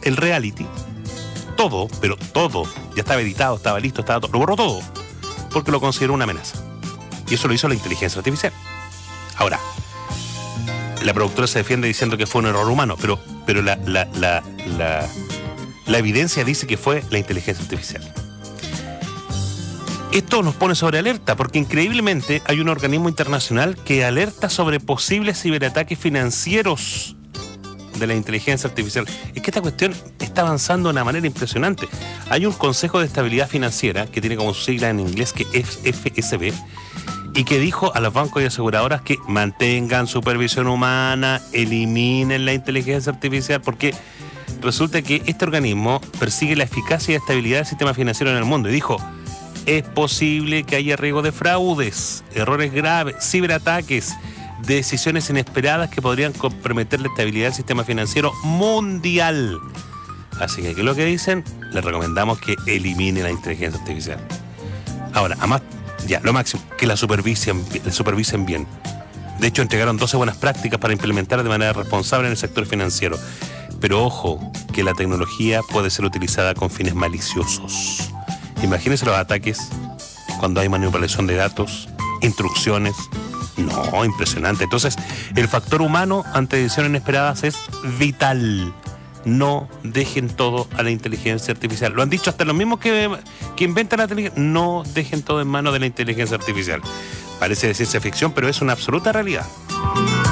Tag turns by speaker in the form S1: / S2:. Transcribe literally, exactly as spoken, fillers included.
S1: el reality, todo, pero todo, ya estaba editado, estaba listo, estaba todo, lo borró todo, porque lo consideró una amenaza. Y eso lo hizo la inteligencia artificial. Ahora, la productora se defiende diciendo que fue un error humano, pero, pero la, la, la, la, la evidencia dice que fue la inteligencia artificial. Esto nos pone sobre alerta, porque increíblemente hay un organismo internacional que alerta sobre posibles ciberataques financieros de la inteligencia artificial. Es que esta cuestión está avanzando de una manera impresionante. Hay un Consejo de Estabilidad Financiera, que tiene como su sigla en inglés que es F S B, y que dijo a los bancos y aseguradoras que mantengan supervisión humana, eliminen la inteligencia artificial, porque resulta que este organismo persigue la eficacia y estabilidad del sistema financiero en el mundo. Y dijo, es posible que haya riesgo de fraudes, errores graves, ciberataques, decisiones inesperadas que podrían comprometer la estabilidad del sistema financiero mundial. Así que, ¿qué es lo que dicen? Les recomendamos que elimine la inteligencia artificial. Ahora, además, ya, lo máximo, que la supervisen, la supervisen bien. De hecho, entregaron doce buenas prácticas para implementar de manera responsable en el sector financiero. Pero ojo, que la tecnología puede ser utilizada con fines maliciosos. Imagínense los ataques cuando hay manipulación de datos, instrucciones. No, impresionante. Entonces, el factor humano ante decisiones inesperadas es vital. No dejen todo a la inteligencia artificial. Lo han dicho hasta los mismos que, que inventan la inteligencia. No dejen todo en manos de la inteligencia artificial. Parece de ciencia ficción, pero es una absoluta realidad.